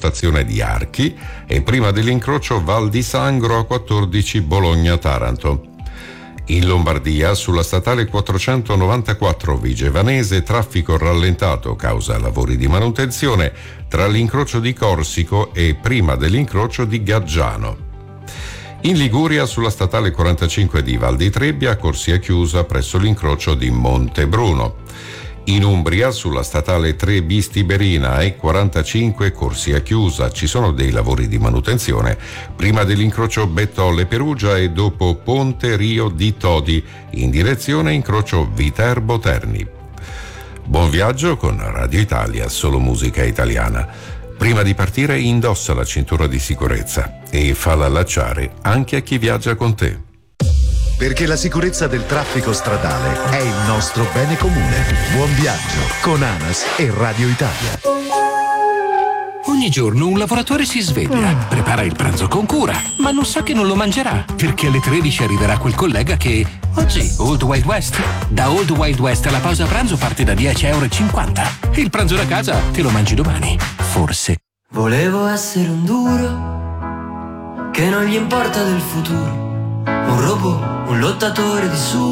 postazione di Archi e prima dell'incrocio Val di Sangro A14 Bologna-Taranto. In Lombardia, sulla statale 494 Vigevanese, traffico rallentato causa lavori di manutenzione tra l'incrocio di Corsico e prima dell'incrocio di Gaggiano. In Liguria, sulla statale 45 di Val di Trebbia, corsia chiusa presso l'incrocio di Montebruno. In Umbria, sulla statale 3 bis Tiberina e 45 corsia chiusa, ci sono dei lavori di manutenzione prima dell'incrocio Bettolle Perugia e dopo Ponte Rio di Todi in direzione incrocio Viterbo Terni. Buon viaggio con Radio Italia, solo musica italiana. Prima di partire indossa la cintura di sicurezza e falla allacciare anche a chi viaggia con te. Perché la sicurezza del traffico stradale è il nostro bene comune. Buon viaggio con ANAS e Radio Italia. Ogni giorno un lavoratore si sveglia, prepara il pranzo con cura, ma non sa che non lo mangerà, perché alle 13 arriverà quel collega che... Oggi, Old Wild West. Da Old Wild West la pausa pranzo parte da 10,50 €. Il pranzo da casa te lo mangi domani. Forse. Volevo essere un duro che non gli importa del futuro. Un robot, un lottatore di su.